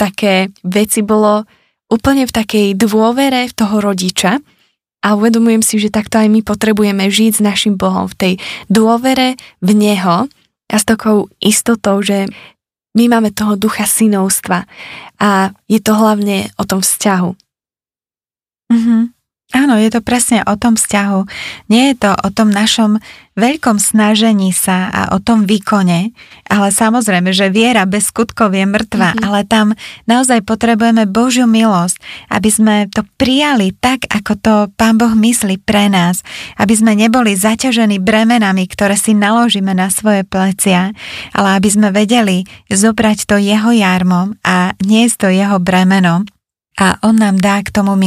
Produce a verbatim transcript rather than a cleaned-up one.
také veci bolo úplne v takej dôvere v toho rodiča a uvedomujem si, že takto aj my potrebujeme žiť s našim Bohom v tej dôvere v Neho a s takou istotou, že my máme toho ducha synovstva a je to hlavne o tom vzťahu. Mhm. Áno, je to presne o tom vzťahu. Nie je to o tom našom veľkom snažení sa a o tom výkone, ale samozrejme, že viera bez skutkov je mŕtva, mm-hmm. ale tam naozaj potrebujeme Božiu milosť, aby sme to prijali tak, ako to Pán Boh myslí pre nás, aby sme neboli zaťažení bremenami, ktoré si naložíme na svoje plecia, ale aby sme vedeli zobrať to jeho jarmom a niesť to jeho bremenom a on nám dá k tomu